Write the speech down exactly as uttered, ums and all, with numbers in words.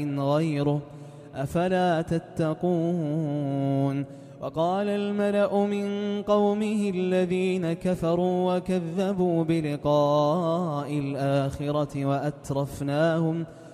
غيره أفلا تتقون. وقال الملأ من قومه الذين كفروا وكذبوا بلقاء الآخرة وأترفناهم